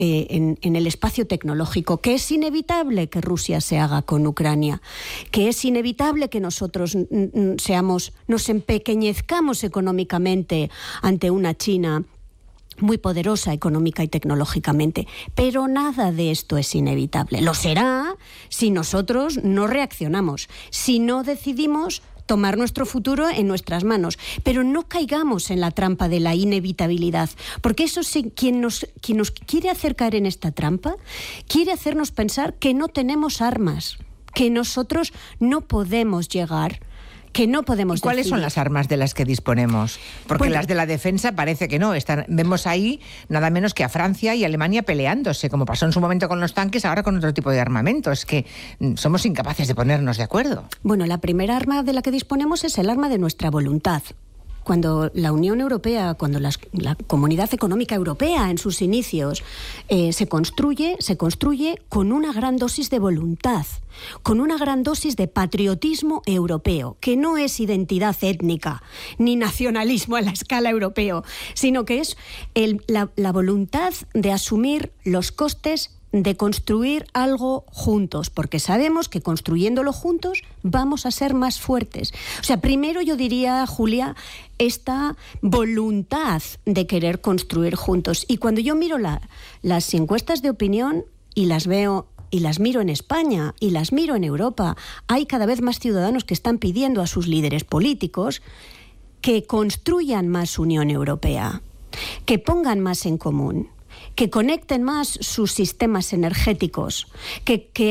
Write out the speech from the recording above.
en el espacio tecnológico, que es inevitable que Rusia se haga con Ucrania, que es inevitable que nosotros nos empequeñezcamos económicamente ante una China muy poderosa económica y tecnológicamente, pero nada de esto es inevitable. Lo será si nosotros no reaccionamos, si no decidimos tomar nuestro futuro en nuestras manos, pero no caigamos en la trampa de la inevitabilidad, porque eso quien nos quiere hacer caer en esta trampa quiere hacernos pensar que no tenemos armas, que nosotros no podemos llegar, que no podemos ¿Y cuáles decidir. son las armas de las que disponemos? Porque las de la defensa parece que no. Vemos ahí nada menos que a Francia y Alemania peleándose, como pasó en su momento con los tanques, ahora con otro tipo de armamento. Es que somos incapaces de ponernos de acuerdo. Bueno, la primera arma de la que disponemos es el arma de nuestra voluntad. Cuando la Unión Europea, cuando la Comunidad Económica Europea en sus inicios se construye con una gran dosis de voluntad, con una gran dosis de patriotismo europeo, que no es identidad étnica ni nacionalismo a la escala europeo, sino que es la voluntad de asumir los costes de construir algo juntos, porque sabemos que construyéndolo juntos vamos a ser más fuertes. O sea, primero yo diría, Julia, esta voluntad de querer construir juntos. Y cuando yo miro las encuestas de opinión y las veo y las miro en España y las miro en Europa, hay cada vez más ciudadanos que están pidiendo a sus líderes políticos que construyan más Unión Europea, que pongan más en común, que conecten más sus sistemas energéticos, que